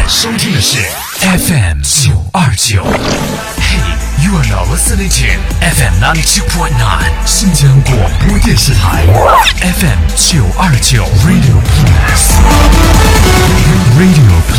收听的是 FM 929。Hey, you are now listening to FM 92.9 新疆广播电视台 FM 929 Radio Plus Radio